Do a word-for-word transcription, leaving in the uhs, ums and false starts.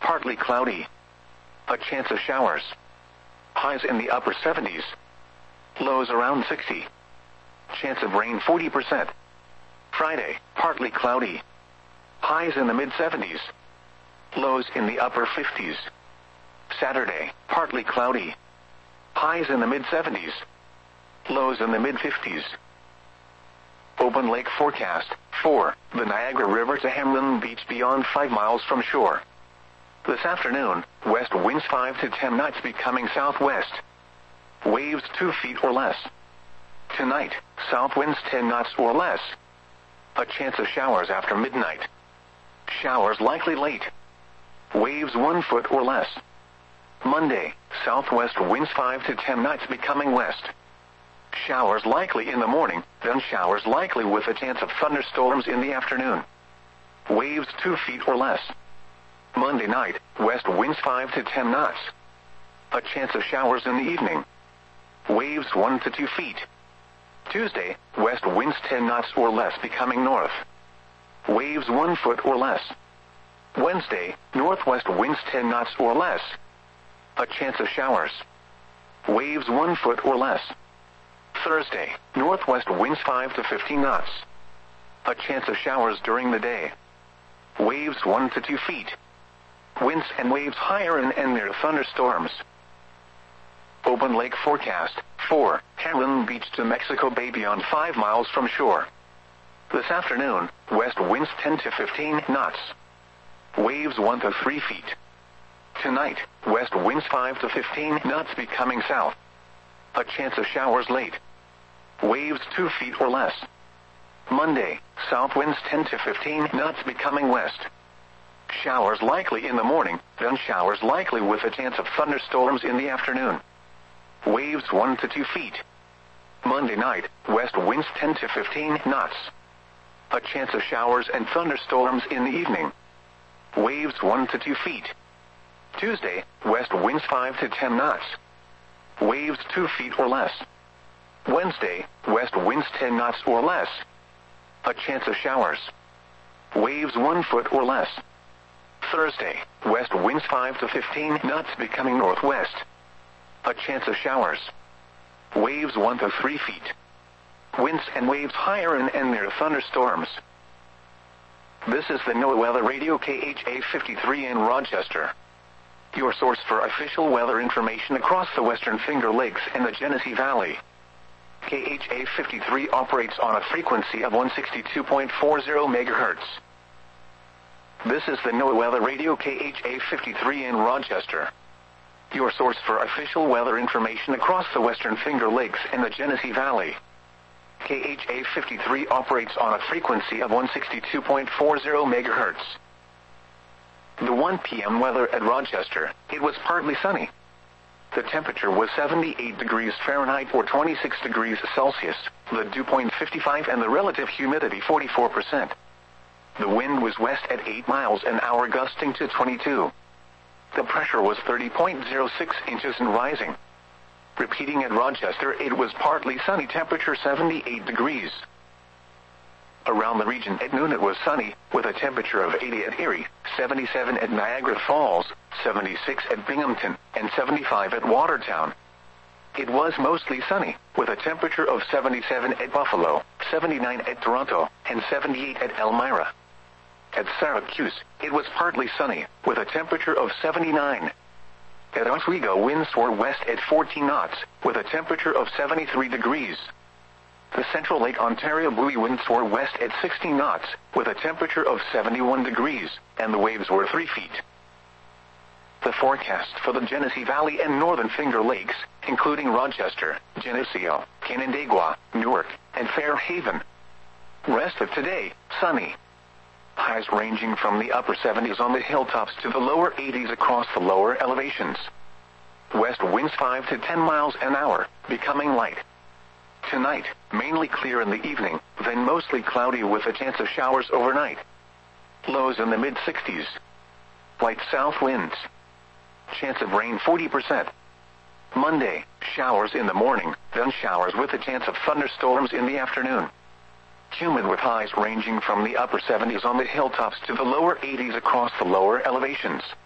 partly cloudy. A chance of showers. Highs in the upper seventies. Lows around sixty. Chance of rain forty percent. Friday, partly cloudy. Highs in the mid seventies. Lows in the upper fifties. Saturday, partly cloudy. Highs in the mid seventies. Lows in the mid fifties. Open lake forecast. four. The Niagara River to Hamlin Beach beyond five miles from shore. This afternoon, west winds five to ten knots becoming southwest. Waves two feet or less. Tonight, south winds ten knots or less. A chance of showers after midnight. Showers likely late. Waves one foot or less. Monday, southwest winds five to ten knots becoming west. Showers likely in the morning, then showers likely with a chance of thunderstorms in the afternoon. Waves two feet or less. Monday night, west winds five to ten knots. A chance of showers in the evening. Waves one to two feet. Tuesday, west winds ten knots or less becoming north. Waves one foot or less. Wednesday, northwest winds ten knots or less. A chance of showers. Waves one foot or less. Thursday, northwest winds five to fifteen knots. A chance of showers during the day. Waves one to two feet. Winds and waves higher and, and near thunderstorms. Open lake forecast. four. Hamlin Beach to Mexico Bay beyond five miles from shore. This afternoon, west winds ten to fifteen knots. Waves one to three feet. Tonight, west winds five to fifteen knots becoming south. A chance of showers late. Waves two feet or less. Monday, south winds ten to fifteen knots becoming west. Showers likely in the morning, then showers likely with a chance of thunderstorms in the afternoon. Waves one to two feet. Monday night, west winds ten to fifteen knots. A chance of showers and thunderstorms in the evening. Waves one to two feet. Tuesday, west winds five to ten knots. Waves two feet or less. Wednesday, west winds ten knots or less. A chance of showers. Waves one foot or less. Thursday, west winds five to fifteen knots becoming northwest. A chance of showers. Waves one to three feet. Winds and waves higher and, and near thunderstorms. This is the NOAA Weather Radio K H A fifty-three in Rochester. Your source for official weather information across the Western Finger Lakes and the Genesee Valley. K H A fifty-three operates on a frequency of one sixty-two point four zero megahertz. This is the NOAA Weather Radio K H A fifty-three in Rochester. Your source for official weather information across the Western Finger Lakes and the Genesee Valley. K H A fifty-three operates on a frequency of one sixty-two point four zero megahertz. The one p m weather at Rochester, it was partly sunny. The temperature was seventy-eight degrees Fahrenheit or twenty-six degrees Celsius, the dew point fifty-five and the relative humidity forty-four percent. The wind was west at eight miles an hour gusting to twenty-two. The pressure was thirty point zero six inches and rising. Repeating at Rochester, it was partly sunny, temperature seventy-eight degrees. Around the region at noon it was sunny, with a temperature of eighty at Erie, seventy-seven at Niagara Falls, seventy-six at Binghamton, and seventy-five at Watertown. It was mostly sunny, with a temperature of seventy-seven at Buffalo, seventy-nine at Toronto, and seventy-eight at Elmira. At Syracuse, it was partly sunny, with a temperature of seventy-nine. At Oswego, winds were west at fourteen knots, with a temperature of seventy-three degrees. The Central Lake Ontario buoy winds were west at sixty knots, with a temperature of seventy-one degrees, and the waves were three feet. The forecast for the Genesee Valley and Northern Finger Lakes, including Rochester, Geneseo, Canandaigua, Newark, and Fairhaven. Rest of today, sunny. Highs ranging from the upper seventies on the hilltops to the lower eighties across the lower elevations. West winds five to ten miles an hour, becoming light. Tonight, mainly clear in the evening, then mostly cloudy with a chance of showers overnight. Lows in the mid sixties. Light south winds. Chance of rain forty percent. Monday, showers in the morning, then showers with a chance of thunderstorms in the afternoon. Humid with highs ranging from the upper seventies on the hilltops to the lower eighties across the lower elevations.